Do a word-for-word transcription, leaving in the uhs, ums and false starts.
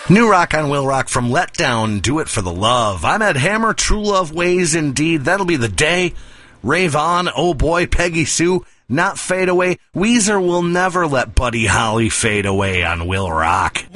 New rock on Will Rock from Let Down, Do It for the Love. I'm Ed Hammer, True Love Ways Indeed. That'll be the day. Rave On, Oh Boy, Peggy Sue, Not Fade Away. Weezer will never let Buddy Holly fade away on Will Rock.